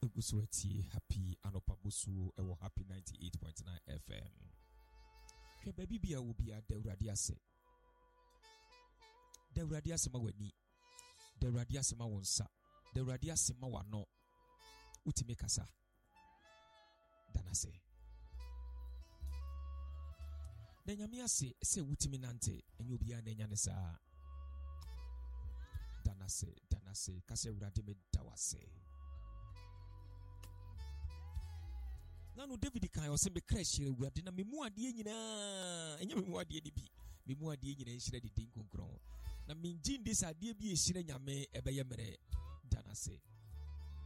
Ugusweti happy anopabusu ewo happy 98.9 FM. Hwe baby bia wo bia da urade ase. Da urade ase ma wani. Da urade ase ma wonsa. Da urade ase ma wano. Utime kasa. Danase. Da nyame ase se utime nante enyo bia na nyane sa. Danase kase urade me dawase. Nanu David kan ose me crash urade na memu ade nyina enya memu ade ni bi memu ade nyina nhire de din konkron na minjin dis ade bi ehire nyame ebeye mere danase